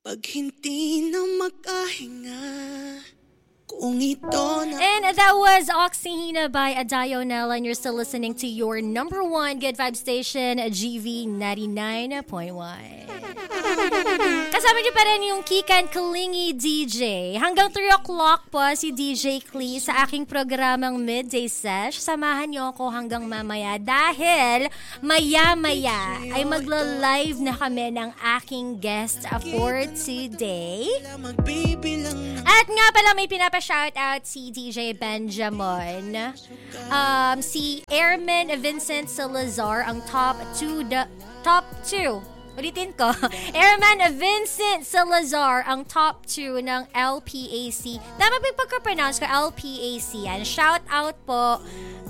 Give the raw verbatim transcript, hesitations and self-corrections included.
Pag hindi na makahinga, kung ito na... And that was Oxyhina by Adayo Nella, and you're still listening to your number one Good Vibe station, G V ninety-nine point one. Kasama niyo pa rin yung Kikan Kalingi D J. Hanggang three o'clock po si D J Clee sa aking programang Midday Sesh. Samahan niyo ako hanggang mamaya dahil maya-maya ay magla-live na kami ng aking guest for today. At nga pala may pinapa-shoutout si D J Benjamin. Um, si Airman Vincent Salazar, ang top two, the, top two Ulitin ko. Airman Vincent Salazar, ang top two ng L P A C. Tama ba yung pagka-pronounce ko? L P A C yan. Shout out po